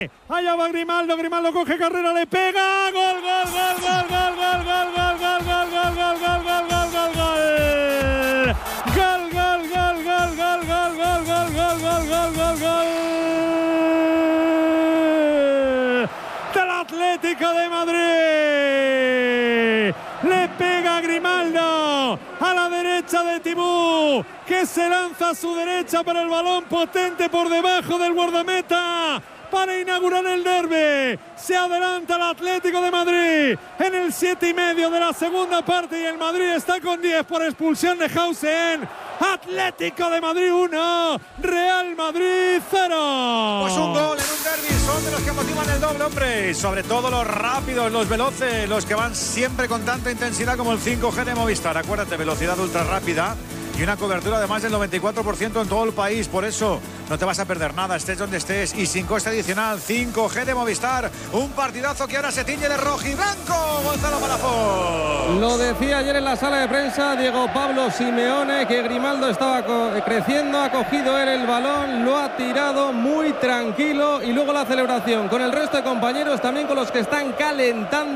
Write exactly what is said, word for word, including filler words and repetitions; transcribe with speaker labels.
Speaker 1: Allá va Grimaldo, Grimaldo coge carrera, le pega, gol, gol, gol, gol, gol, gol, gol, gol, gol, gol, gol, gol, gol, gol, gol, gol, gol. Gol, gol, gol, gol, gol, gol, gol, gol, gol, gol, gol, gol, gol. Del Atlético de Madrid. Le pega Grimaldo a la derecha de Tibú, que se lanza a su derecha para el balón potente por debajo del guardameta. Para inaugurar el derbi, se adelanta el Atlético de Madrid en el siete y medio de la segunda parte y el Madrid está con diez por expulsión de Hausen. Atlético de Madrid uno, Real Madrid cero.
Speaker 2: Pues un gol en un derbi son de los que motivan el doble, hombre. Y sobre todo los rápidos, los veloces, los que van siempre con tanta intensidad como el cinco G de Movistar. Acuérdate, velocidad ultra rápida y una cobertura de más del noventa y cuatro por ciento en todo el país. Por eso no te vas a perder nada, estés donde estés. Y sin coste adicional, cinco G de Movistar. Un partidazo que ahora se tiñe de rojiblanco. Gonzalo Palafox.
Speaker 3: Lo decía ayer en la sala de prensa Diego Pablo Simeone, que Grimaldo estaba creciendo, ha cogido él el balón, lo ha tirado muy tranquilo y luego la celebración con el resto de compañeros, también con los que están calentando.